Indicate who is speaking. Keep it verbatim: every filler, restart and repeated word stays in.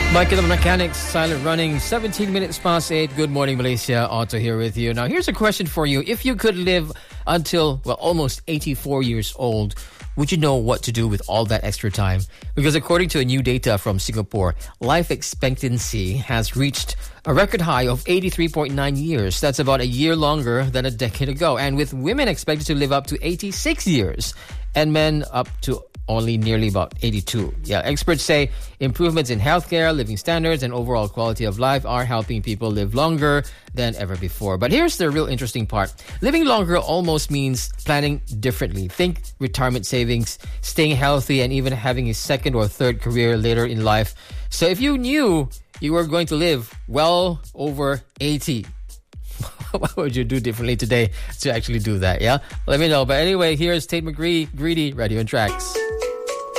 Speaker 1: Michael the Mechanics, silent running, seventeen minutes past eight. Good morning, Malaysia. Otto here with you. Now, here's a question for you. If you could live until, well, almost eighty-four years old, would you know what to do with all that extra time? Because according to a new data from Singapore, life expectancy has reached a record high of eighty-three point nine years. That's about a year longer than a decade ago. And with women expected to live up to eighty-six years and men up to only nearly about eighty-two. Yeah, experts say improvements in healthcare, living standards, and overall quality of life are helping people live longer than ever before. But here's the real interesting part. Living longer almost means planning differently. Think retirement savings, staying healthy, and even having a second or third career later in life. So if you knew you were going to live well over eighty, what would you do differently today to actually do that, yeah? Let me know. But anyway, here's Tate McGree, Greedy, Radio and Tracks.